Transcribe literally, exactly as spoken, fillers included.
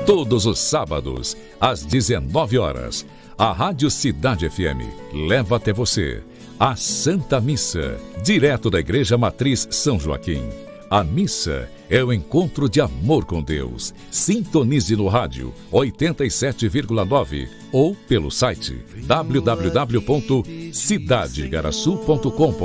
Todos os sábados, às dezenove horas, a Rádio Cidade F M leva até você a Santa Missa, direto da Igreja Matriz São Joaquim. A missa é o encontro de amor com Deus. Sintonize no rádio oitenta e sete vírgula nove ou pelo site w w w ponto cidade igaraçu ponto com.